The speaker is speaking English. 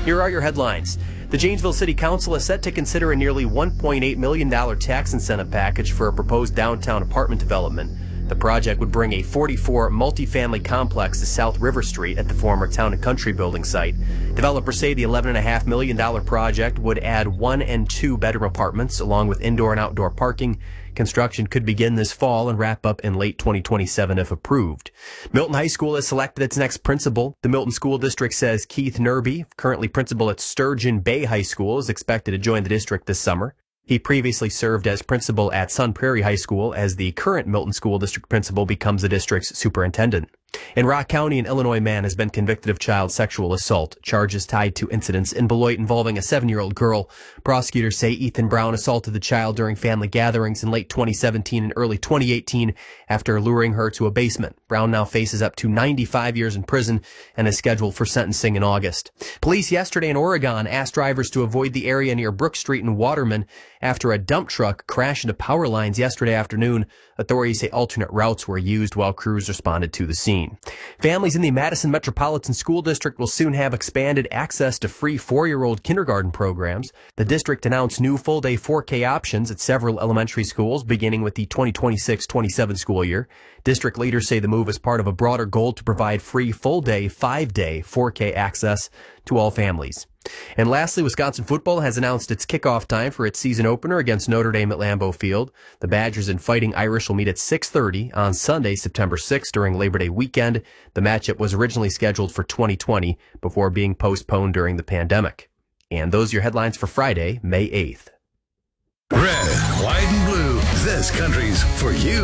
Here are your headlines. The Janesville City Council is set to consider a nearly $1.8 million tax incentive package for a proposed downtown apartment development. The project would bring a 44 multifamily complex to South River Street at the former Town and Country building site. Developers say the $11.5 million project would add 1 and 2 bedroom apartments along with indoor and outdoor parking. Construction could begin this fall and wrap up in late 2027 if approved. Milton High School has selected its next principal. The Milton School District says Keith Nerby, currently principal at Sturgeon Bay High School, is expected to join the district this summer. He previously served as principal at Sun Prairie High School as the current Milton School District principal becomes the district's superintendent. In Rock County, an Illinois man has been convicted of child sexual assault, charges tied to incidents in Beloit involving a 7-year-old girl. Prosecutors say Ethan Brown assaulted the child during family gatherings in late 2017 and early 2018 after luring her to a basement. Brown now faces up to 95 years in prison and is scheduled for sentencing in August. Police yesterday in Oregon asked drivers to avoid the area near Brook Street in Waterman after a dump truck crashed into power lines yesterday afternoon. Authorities say alternate routes were used while crews responded to the scene. Families in the Madison Metropolitan School District will soon have expanded access to free 4-year-old kindergarten programs. The district announced new full-day 4K options at several elementary schools beginning with the 2026-27 school year. District leaders say the move is part of a broader goal to provide free full-day, 5-day 4K access to all families. And lastly, Wisconsin football has announced its kickoff time for its season opener against Notre Dame at Lambeau Field. The Badgers and Fighting Irish will meet at 6:30 on Sunday, September 6th during Labor Day weekend. The matchup was originally scheduled for 2020 before being postponed during the pandemic. And those are your headlines for Friday, May 8th. Red, white, and blue. This country's for you.